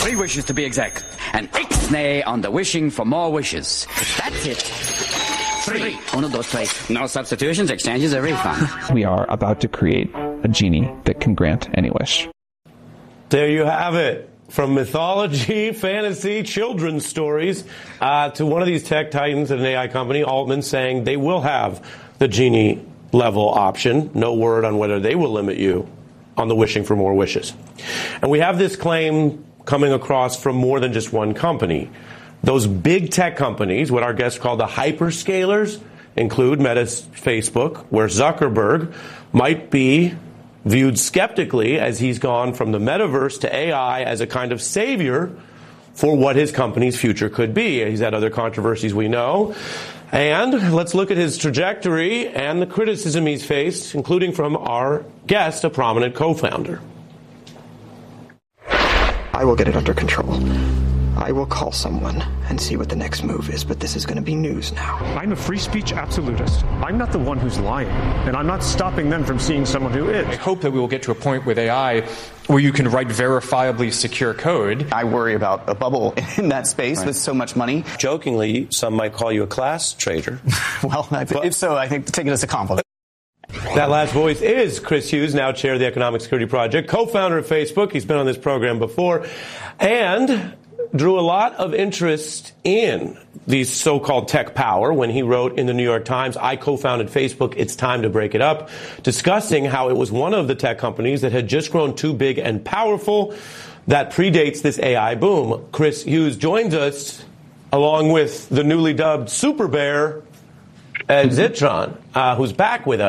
3 wishes to be exact. An ixnay on the wishing for more wishes. That's it. 3. 1, 2, 3. No substitutions, exchanges, or refund. We are about to create a genie that can grant any wish. There you have it. From mythology, fantasy, children's stories, to one of these tech titans at an AI company, Altman, saying they will have the genie level option. No word on whether they will limit you on the wishing for more wishes. And we have this claim coming across from more than just one company. Those big tech companies, what our guests call the hyperscalers, include Meta's Facebook, where Zuckerberg might be viewed skeptically as he's gone from the metaverse to AI as a kind of savior for what his company's future could be. He's had other controversies, we know. And let's look at his trajectory and the criticism he's faced, including from our guest, a prominent co-founder. I will get it under control. I will call someone and see what the next move is, but this is going to be news now. I'm a free speech absolutist. I'm not the one who's lying, and I'm not stopping them from seeing someone who is. I hope that we will get to a point with AI where you can write verifiably secure code. I worry about a bubble in that space with so much money. Jokingly, some might call you a class trader. Well, if so, I think take it as a compliment. That last voice is Chris Hughes, now chair of the Economic Security Project, co-founder of Facebook. He's been on this program before and drew a lot of interest in the so-called tech power when he wrote in the New York Times, I co-founded Facebook, it's time to break it up, discussing how it was one of the tech companies that had just grown too big and powerful that predates this AI boom. Chris Hughes joins us along with the newly dubbed Super Bear, Zitron, who's back with us.